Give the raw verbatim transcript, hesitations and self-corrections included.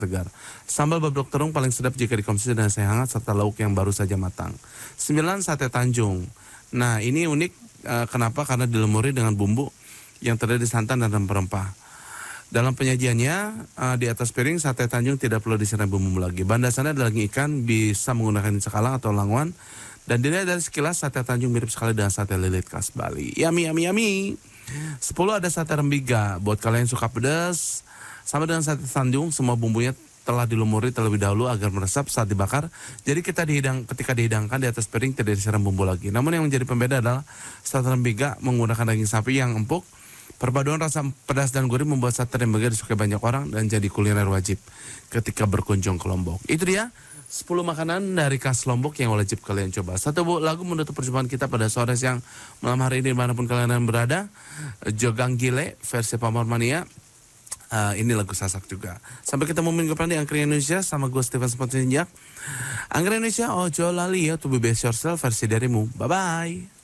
segar. Sambal babrok terung paling sedap jika dikonsumsi dengan nasi hangat serta lauk yang baru saja matang. Sembilan, sate Tanjung. Nah, ini unik uh, kenapa? Karena dilumuri dengan bumbu yang terdiri dari santan dan rempah-rempah. Dalam penyajiannya, uh, di atas piring sate Tanjung tidak perlu disiram bumbu lagi. Bahan dasarnya adalah daging ikan, bisa menggunakan cakalang atau langwan. Dan dilihat dari sekilas, sate Tanjung mirip sekali dengan sate lilit khas Bali. Yummy, yummy, yummy. Sepuluh, ada sate Rembiga. Buat kalian yang suka pedas, sama dengan sate Tanjung, semua bumbunya telah dilumuri terlebih dahulu agar meresap saat dibakar. Jadi kita dihidang, ketika dihidangkan di atas piring tidak disiram bumbu lagi. Namun yang menjadi pembeda adalah sate Rembiga menggunakan daging sapi yang empuk. Perpaduan rasa pedas dan gurih membuat sate Rembiga disukai banyak orang dan jadi kuliner wajib ketika berkunjung ke Lombok. Itu dia sepuluh makanan dari khas Lombok yang wajib kalian coba. Satu bu, lagu menutup perjumpaan kita pada sore siang malam hari ini dimanapun kalian berada. Jogang Gile versi Pamor Mania. Uh, ini lagu Sasak juga. Sampai ketemu minggu depan di Angkringan Indonesia sama gue Steven Spontinjak. Angkringan Indonesia, ojo lali ya to be best yourself versi darimu. Bye bye.